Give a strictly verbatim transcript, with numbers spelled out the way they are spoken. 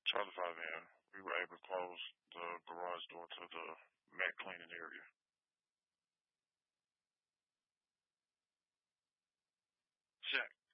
Charlie five in, we were able to close the garage door to the mat cleaning area. Check.